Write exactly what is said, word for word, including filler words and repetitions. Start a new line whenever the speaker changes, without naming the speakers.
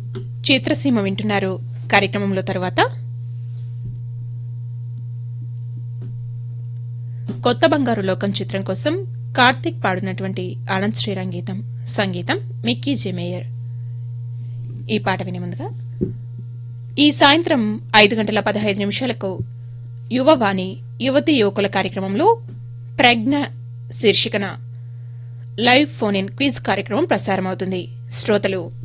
చిత్రసీమ వింటున్నారు. కార్యక్రమంలో తరువాత కొత్త బంగారు లోకం చిత్రం కోసం కార్తీక్ పాడినటువంటి ఆనంద్ శ్రీరామ్ గీతం, సంగీతం మిక్కీ జె మేయర్. ఈ పాట వినే ముందుగా ఈ సాయంత్రం ఐదు గంటల పదహైదు నిమిషాలకు యువవాణి యువతి యువకుల కార్యక్రమంలో ప్రజ్ఞ శీర్షికన లైవ్ ఫోన్ ఇన్ క్విజ్ కార్యక్రమం ప్రసారమవుతుంది. శ్రోతలు